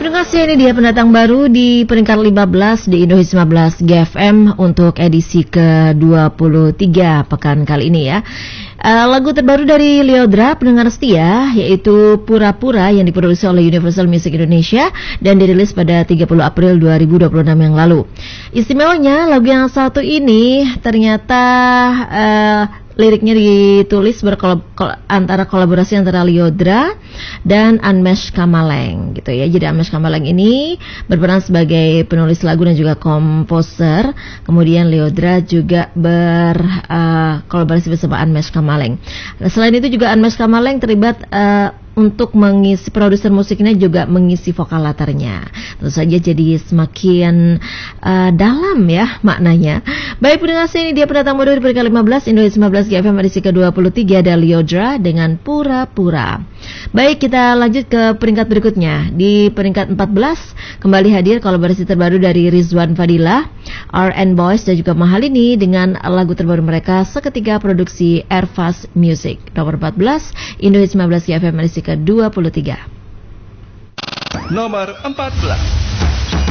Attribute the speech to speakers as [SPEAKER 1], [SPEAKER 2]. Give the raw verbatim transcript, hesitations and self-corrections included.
[SPEAKER 1] Terima kasih, ini dia pendatang baru di peringkat lima belas di Indohits lima belas G F M untuk edisi ke dua puluh tiga pekan kali ini ya. Uh, lagu terbaru dari Lyodra, pendengar setia, yaitu Pura-Pura yang diproduksi oleh Universal Music Indonesia dan dirilis pada tiga puluh April dua ribu dua puluh enam yang lalu. Istimewanya lagu yang satu ini ternyata uh, liriknya ditulis berkolab kol- antara kolaborasi antara Lyodra dan Anmesh Kamaleng gitu ya. Jadi Anmesh Kamaleng ini berperan sebagai penulis lagu dan juga komposer. Kemudian Lyodra juga berkolaborasi uh, bersama Anmesh Kamaleng. Nah, selain itu juga Anmesh Kamaleng terlibat uh, untuk mengisi, produser musiknya juga mengisi vokal latarnya. Tentu saja jadi semakin uh, dalam ya maknanya. Baik pendengar, ini dia pendatang baru di peringkat lima belas Indohits lima belas G F M edisi ke dua puluh tiga ada Lyodra dengan Pura-Pura. Baik, kita lanjut ke peringkat berikutnya. Di peringkat empat belas kembali hadir kolaborasi terbaru dari Rizwan Fadila, R and Boys dan juga Mahalini dengan lagu terbaru mereka Seketika produksi Airfast Music. Nomor empat belas Indohits lima belas G F M edisi ke dua puluh tiga.
[SPEAKER 2] Nomor empat belas.